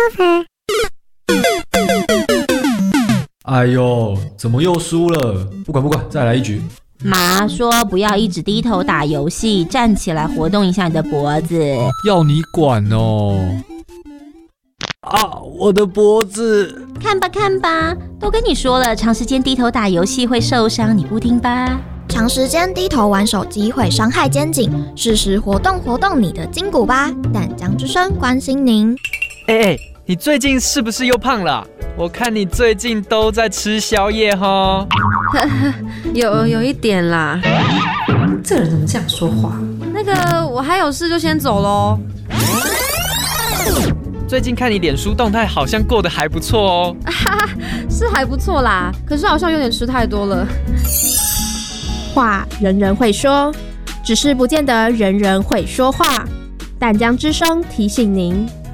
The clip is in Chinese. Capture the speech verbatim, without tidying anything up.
哎呦，怎么又输了？不管不管，再来一局。 妈说不要一直低头打游戏，站起来活动一下你的脖子。 要你管哦！啊，我的脖子！ 看吧看吧，都跟你说了，长时间低头打游戏会受伤，你不听吧？ 长时间低头玩手机会伤害肩颈，适时活动活动你的筋骨吧。淡江之声关心您。 哎哎，你最近是不是又胖了啊？我看你最近都在吃宵夜哈。 有有一点啦。这个人怎么这样说话？那个，我还有事就先走咯。 最近看你脸书动态，好像过得还不错哦。 是还不错啦，可是好像有点吃太多了。 话人人会说，只是不见得人人会说话。淡江之声提醒您。